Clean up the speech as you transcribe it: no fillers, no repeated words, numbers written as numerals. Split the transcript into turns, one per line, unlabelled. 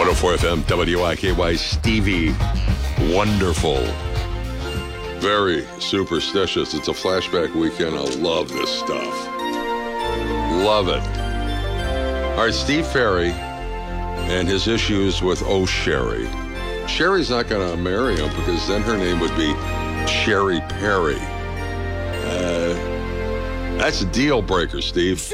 104 FM, WIKY, Stevie. Wonderful. Very superstitious. It's a flashback weekend. I love this stuff. Love it. All right, Steve Ferry and his issues with Sherry. Sherry's not going to marry him because then her name would be Sherry Perry. That's a deal breaker, Steve.